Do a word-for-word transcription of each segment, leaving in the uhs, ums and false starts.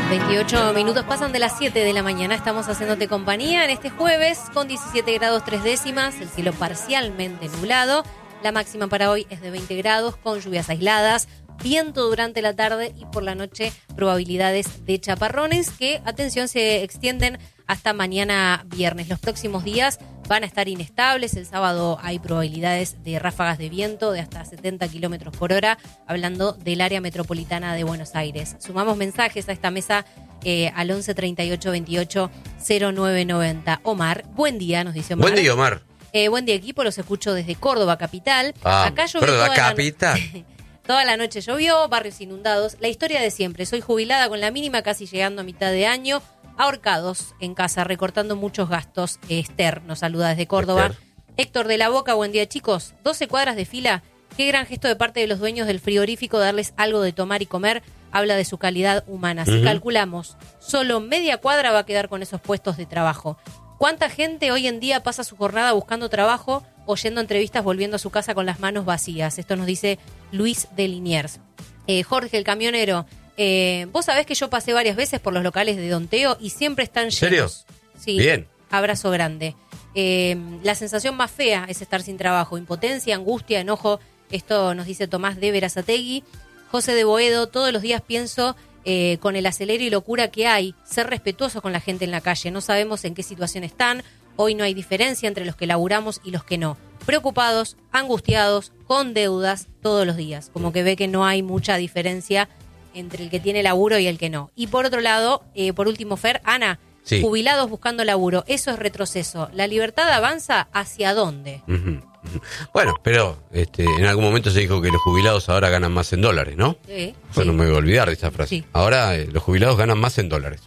veintiocho minutos pasan de las siete de la mañana. Estamos haciéndote compañía en este jueves con diecisiete grados tres décimas, el cielo parcialmente nublado. La máxima para hoy es de veinte grados con lluvias aisladas, viento durante la tarde y por la noche probabilidades de chaparrones que, atención, se extienden hasta mañana viernes. Los próximos días van a estar inestables. El sábado hay probabilidades de ráfagas de viento de hasta setenta kilómetros por hora, hablando del área metropolitana de Buenos Aires. Sumamos mensajes a esta mesa eh, al once treinta y ocho veintiocho cero nueve noventa. Omar, buen día, nos dice Omar. Buen día, Omar. Eh, buen día, equipo, los escucho desde Córdoba, capital. Ah, Acá llovió Córdoba, toda capital. La... toda la noche llovió, barrios inundados. La historia de siempre. Soy jubilada con la mínima, casi llegando a mitad de año. Ahorcados en casa, recortando muchos gastos. Esther nos saluda desde Córdoba. Esther. Héctor de la Boca, buen día, chicos. doce cuadras de fila. Qué gran gesto de parte de los dueños del frigorífico darles algo de tomar y comer. Habla de su calidad humana. Si Uh-huh. calculamos, solo media cuadra va a quedar con esos puestos de trabajo. ¿Cuánta gente hoy en día pasa su jornada buscando trabajo o yendo a entrevistas volviendo a su casa con las manos vacías? Esto nos dice Luis de Liniers. Eh, Jorge, el camionero. Eh, vos sabés que yo pasé varias veces por los locales de Don Teo y siempre están llenos. ¿Serio? Sí. Bien. Abrazo grande. Eh, la sensación más fea es estar sin trabajo. Impotencia, angustia, enojo. Esto nos dice Tomás de Berazategui. José de Boedo, todos los días pienso eh, con el acelero y locura que hay, ser respetuosos con la gente en la calle. No sabemos en qué situación están. Hoy no hay diferencia entre los que laburamos y los que no. Preocupados, angustiados, con deudas todos los días. Como que ve que no hay mucha diferencia entre el que tiene laburo y el que no. Y por otro lado, eh, por último, Fer, Ana, Sí. Jubilados buscando laburo. Eso es retroceso. ¿La libertad avanza hacia dónde? Uh-huh, uh-huh. Bueno, pero este, en algún momento se dijo que los jubilados ahora ganan más en dólares, ¿no? Sí. Yo sí. no me voy a olvidar de esa frase. Sí. Ahora eh, los jubilados ganan más en dólares.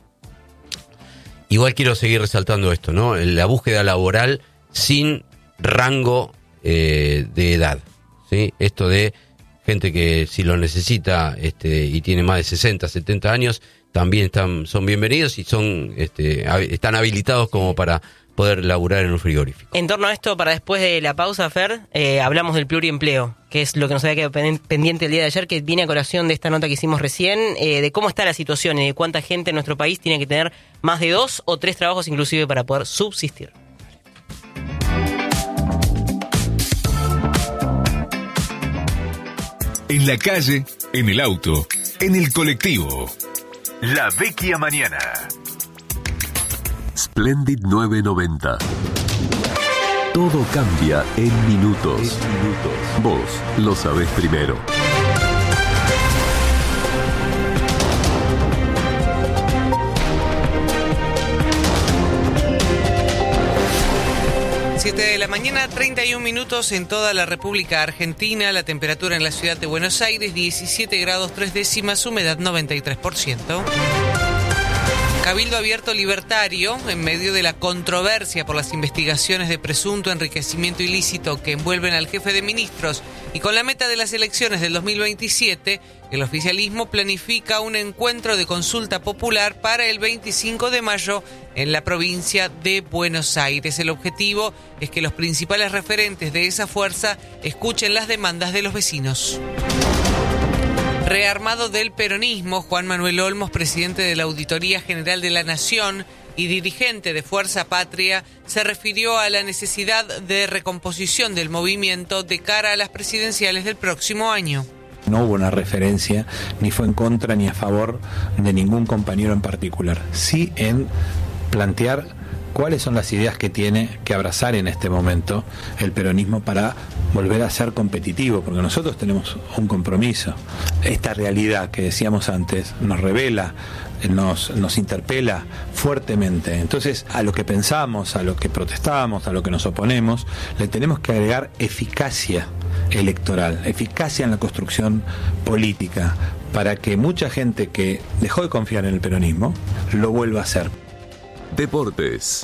Igual quiero seguir resaltando esto, ¿no? La búsqueda laboral sin rango eh, de edad, ¿sí? Esto de gente que si lo necesita este, y tiene más de sesenta, setenta años, también están, son bienvenidos y son este, hab- están habilitados como para poder laburar en un frigorífico. En torno a esto, para después de la pausa, Fer, eh, hablamos del pluriempleo, que es lo que nos había quedado pen- pendiente el día de ayer, que viene a colación de esta nota que hicimos recién, eh, de cómo está la situación y de cuánta gente en nuestro país tiene que tener más de dos o tres trabajos inclusive para poder subsistir. En la calle, en el auto, en el colectivo. La Vecchia Mañana. Splendid nueve noventa. Todo cambia en minutos. minutos. Vos lo sabés primero. siete de la mañana, treinta y un minutos en toda la República Argentina. La temperatura en la ciudad de Buenos Aires, diecisiete grados tres décimas, humedad noventa y tres por ciento. Cabildo Abierto Libertario, en medio de la controversia por las investigaciones de presunto enriquecimiento ilícito que envuelven al jefe de ministros y con la meta de las elecciones del dos mil veintisiete, el oficialismo planifica un encuentro de consulta popular para el veinticinco de mayo en la provincia de Buenos Aires. El objetivo es que los principales referentes de esa fuerza escuchen las demandas de los vecinos. Rearmado del peronismo, Juan Manuel Olmos, presidente de la Auditoría General de la Nación y dirigente de Fuerza Patria, se refirió a la necesidad de recomposición del movimiento de cara a las presidenciales del próximo año. No hubo una referencia, ni fue en contra ni a favor de ningún compañero en particular. Sí en plantear cuáles son las ideas que tiene que abrazar en este momento el peronismo para volver a ser competitivo, porque nosotros tenemos un compromiso. Esta realidad que decíamos antes nos revela, nos, nos interpela fuertemente. Entonces, a lo que pensamos, a lo que protestamos, a lo que nos oponemos, le tenemos que agregar eficacia electoral, eficacia en la construcción política, para que mucha gente que dejó de confiar en el peronismo lo vuelva a hacer. Deportes.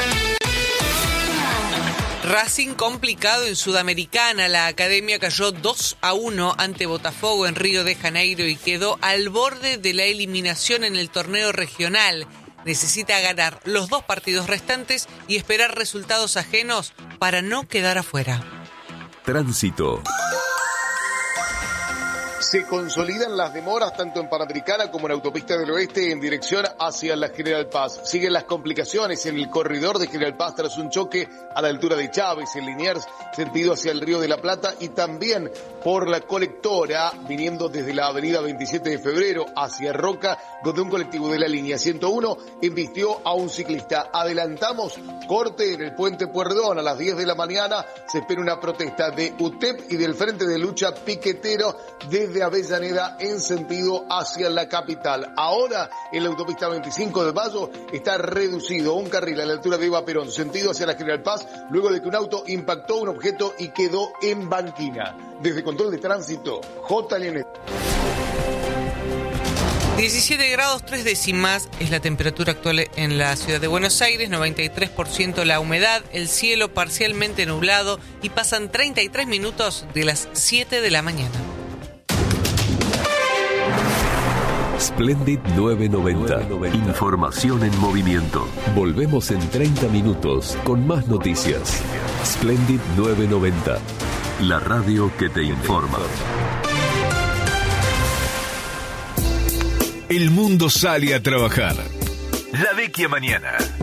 Racing complicado en Sudamericana. La academia cayó dos a uno ante Botafogo en Río de Janeiro y quedó al borde de la eliminación en el torneo regional. Necesita ganar los dos partidos restantes y esperar resultados ajenos para no quedar afuera. Tránsito. Se consolidan las demoras tanto en Panamericana como en Autopista del Oeste en dirección hacia la General Paz. Siguen las complicaciones en el corredor de General Paz tras un choque a la altura de Chávez, en Liniers, sentido hacia el Río de la Plata, y también por la colectora, viniendo desde la avenida veintisiete de febrero hacia Roca, donde un colectivo de la línea ciento uno embistió a un ciclista. Adelantamos corte en el puente Puerdón a las diez de la mañana. Se espera una protesta de U T E P y del Frente de Lucha Piquetero desde Avellaneda en sentido hacia la capital. Ahora, en la autopista veinticinco de mayo está reducido un carril a la altura de Eva Perón, sentido hacia la General Paz, luego de que un auto impactó un objeto y quedó en banquina. Desde Control de Tránsito, J. Leonet. diecisiete grados tres décimas es la temperatura actual en la ciudad de Buenos Aires, noventa y tres por ciento la humedad, el cielo parcialmente nublado y pasan treinta y tres minutos de las siete de la mañana. Splendid novecientos noventa. Información en movimiento. Volvemos en treinta minutos con más noticias. Splendid novecientos noventa. La radio que te informa. El mundo sale a trabajar. La Vecchia Mañana.